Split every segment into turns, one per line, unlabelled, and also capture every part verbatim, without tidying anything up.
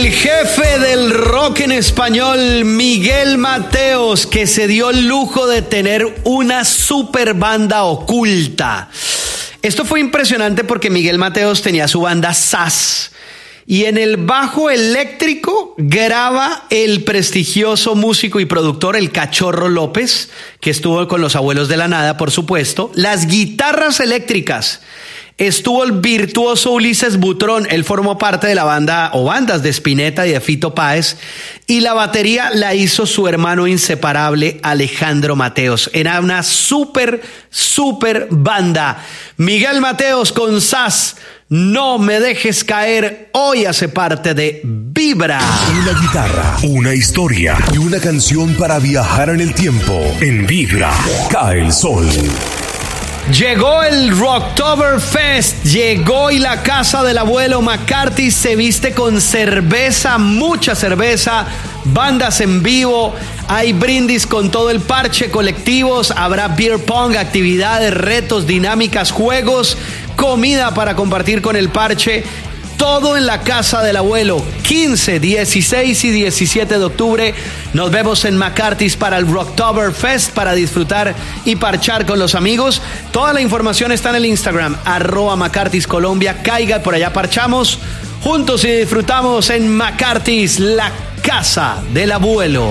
El jefe del rock en español, Miguel Mateos, que se dio el lujo de tener una super banda oculta. Esto fue impresionante porque Miguel Mateos tenía su banda S A S y en el bajo eléctrico graba el prestigioso músico y productor El Cachorro López, que estuvo con Los Abuelos de la Nada, por supuesto. Las guitarras eléctricas estuvo el virtuoso Ulises Butrón, él formó parte de la banda o bandas de Spinetta y de Fito Páez, y la batería la hizo su hermano inseparable Alejandro Mateos. Era una súper, súper banda. Miguel Mateos con S A S, No me dejes caer, hoy hace parte de Vibra.
Una guitarra, una historia y una canción para viajar en el tiempo. En Vibra, cae el sol.
Llegó el Rocktoberfest, llegó y la casa del abuelo McCarthy se viste con cerveza, mucha cerveza, bandas en vivo, hay brindis con todo el parche, colectivos, habrá beer pong, actividades, retos, dinámicas, juegos, comida para compartir con el parche. Todo en la casa del abuelo, quince, dieciséis y diecisiete de octubre. Nos vemos en McCarthy's para el Rocktoberfest, para disfrutar y parchar con los amigos. Toda la información está en el Instagram, arroba McCarthy's Colombia. Caiga, por allá parchamos juntos y disfrutamos en McCarthy's, la casa del abuelo.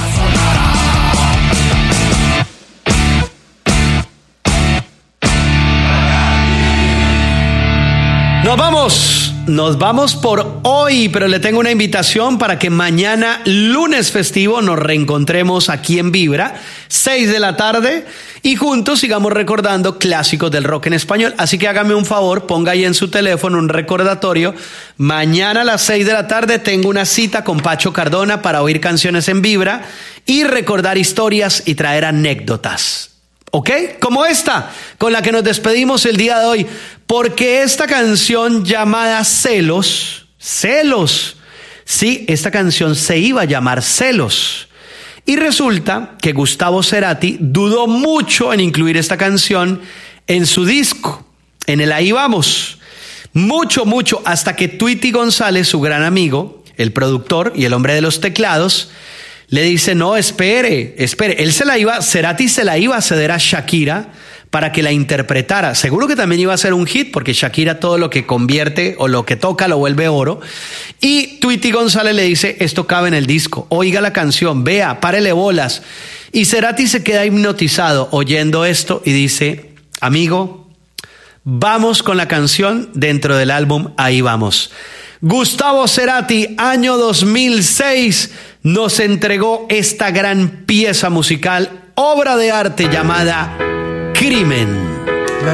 Nos vamos, nos vamos por hoy, pero le tengo una invitación para que mañana, lunes festivo, nos reencontremos aquí en Vibra, seis de la tarde, y juntos sigamos recordando clásicos del rock en español. Así que hágame un favor, ponga ahí en su teléfono un recordatorio. Mañana a las seis de la tarde tengo una cita con Pacho Cardona para oír canciones en Vibra y recordar historias y traer anécdotas. ¿Ok? Como esta, con la que nos despedimos el día de hoy. Porque esta canción llamada Celos, Celos, sí, esta canción se iba a llamar Celos. Y resulta que Gustavo Cerati dudó mucho en incluir esta canción en su disco, en el Ahí Vamos. Mucho, mucho, hasta que Tweety González, su gran amigo, el productor y el hombre de los teclados, le dice, no, espere, espere. Él se la iba, Cerati se la iba a ceder a Shakira para que la interpretara. Seguro que también iba a ser un hit, porque Shakira todo lo que convierte o lo que toca lo vuelve oro. Y Tweety González le dice, esto cabe en el disco, oiga la canción, vea, párele bolas. Y Cerati se queda hipnotizado oyendo esto y dice, amigo, vamos con la canción dentro del álbum Ahí Vamos. Gustavo Cerati, año dos mil seis, nos entregó esta gran pieza musical, obra de arte llamada Crimen.